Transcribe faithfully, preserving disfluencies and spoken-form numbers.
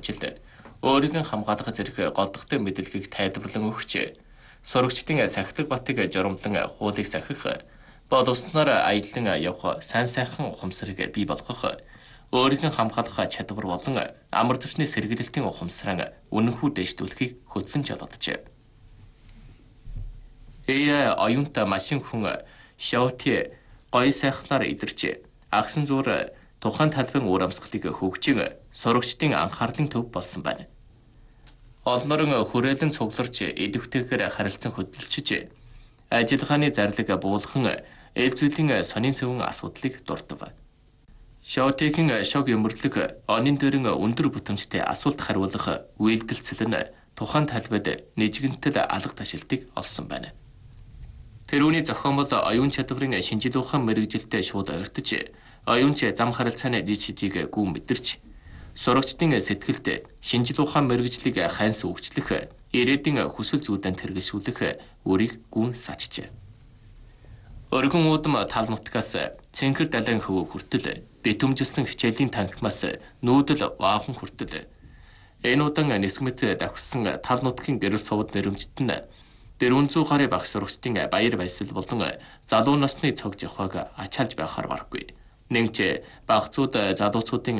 ажилд өөрийг нь хамгаалах зэрэг голдохтой мэдлэгийг тайлбарлан өгч, сурагчдын сахидаг батыг жоромлон хуулийг сахих, бол уснаар аялан явах сайн сайхан ухамсарыг бий болгох, өөрийг нь хамгаалах чадвар болон амар зовчны сэргийлэлтийн ухамсараа үнэнхүү дэвшүүлэхийг хөтлөн жолооджээ. эй ай оюунтай машин хүн Шаути гоё сайхнаар идэрч, агсан зуур тухайн талбайн уур амьсгалыг хөгжин сурагчдын анхаарлын төв болсон байна. Олнорон хүрээлэн цугларч идэвхтэйгээр харилцан хөдөлчиж, ажиллагааны зарлиг буулган эл зүйлийн сонин цэвэн асуудлыг дурдав. Шаутигийн шог өмөрлөг онын дээрэн өндөр бүтэмжтэй асуулт хариулах үйлдэлцэл нь тухайн талбайд нэжгэнтэл алга ташилтыг олсон байна. Тэрүүний зохиомол оюун чадварын шинжил ухаан мэрэгжилтэй шууд ойртож, оюунч зам харилцааны жижиг гүн мэдэрч, сурагчдын сэтгэлд шинжил ухаан мэрэгжлийг хайнс өвчлөх, ирээдүйн хүсэл зүйдэнд хэрэгжүүлэх үрийг гүн сачжээ. Өргөн уудам тал нутгаас цэнхэр далайн хөв хүртэл битүмжилсэн хичээлийн танхимаас нүүдэл ваахан хүртэл энэ удаан нисгэмэд давхсан тал нутгийн гэрэл цовд нэрэмжт нь дөрвөн зуун гаруй багш сурагчдын баяр баясгал болон залуу насны цог жахваг ачаалж байхаар баргүй. Нэгч багцууд залууцуудын